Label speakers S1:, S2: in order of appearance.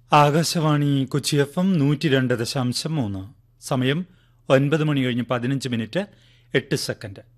S1: Akashvani Kochi FM 102.3. സമയം 9 മണി കഴിഞ്ഞ് 15 minute 8 second.